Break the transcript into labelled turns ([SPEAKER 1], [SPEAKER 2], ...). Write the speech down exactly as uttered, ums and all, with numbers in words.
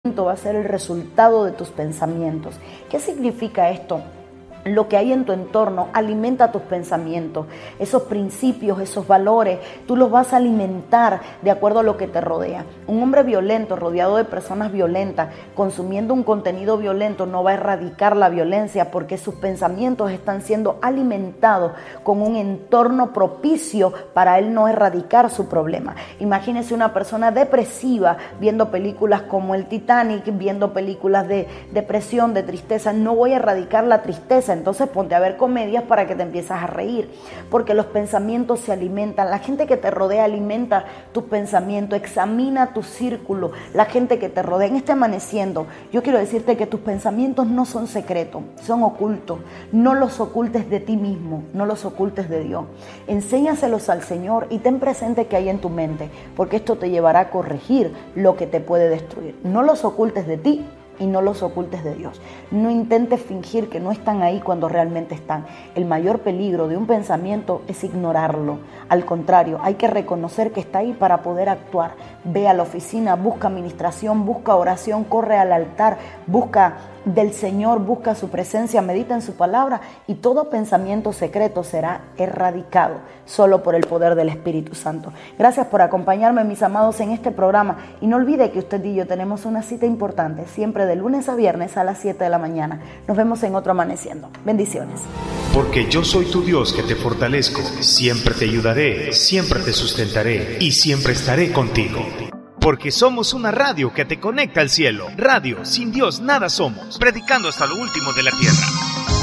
[SPEAKER 1] va a ser el resultado de tus pensamientos. ¿Qué significa esto? Lo que hay en tu entorno alimenta tus pensamientos, esos principios, esos valores, tú los vas a alimentar de acuerdo a lo que te rodea. Un hombre violento, rodeado de personas violentas, consumiendo un contenido violento, no va a erradicar la violencia porque sus pensamientos están siendo alimentados con un entorno propicio para él no erradicar su problema. Imagínese una persona depresiva viendo películas como el Titanic, viendo películas de depresión, de tristeza. No voy a erradicar la tristeza. Entonces ponte a ver comedias para que te empieces a reír, porque los pensamientos se alimentan. La gente que te rodea alimenta tus pensamientos. Examina tu círculo, la gente que te rodea. En este amaneciendo, yo quiero decirte que tus pensamientos no son secretos, son ocultos. No los ocultes de ti mismo, no los ocultes de Dios. Enséñaselos al Señor y ten presente que hay en tu mente, porque esto te llevará a corregir lo que te puede destruir. No los ocultes de ti y no los ocultes de Dios. No intentes fingir que no están ahí cuando realmente están. El mayor peligro de un pensamiento es ignorarlo. Al contrario, hay que reconocer que está ahí para poder actuar. Ve a la oficina, busca administración, busca oración, corre al altar, busca del Señor, busca su presencia, medita en su palabra y todo pensamiento secreto será erradicado solo por el poder del Espíritu Santo. Gracias por acompañarme, mis amados, en este programa y no olvide que usted y yo tenemos una cita importante siempre de lunes a viernes a las siete de la mañana. Nos vemos en otro Amaneciendo. Bendiciones.
[SPEAKER 2] Porque yo soy tu Dios que te fortalezco, siempre te ayudaré, siempre te sustentaré y siempre estaré contigo. Porque somos una radio que te conecta al cielo. Radio, sin Dios nada somos. Predicando hasta lo último de la tierra.